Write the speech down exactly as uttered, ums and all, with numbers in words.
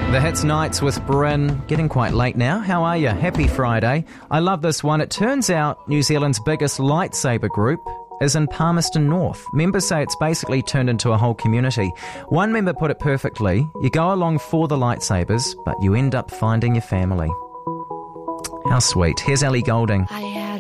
The Hits Nights with Bryn. Getting quite late now. How are you? Happy Friday. I love this one. It turns out New Zealand's biggest lightsaber group is in Palmerston North. Members say it's basically turned into a whole community. One member put it perfectly. You go along for the lightsabers, but you end up finding your family. How sweet. Here's Ellie Goulding. I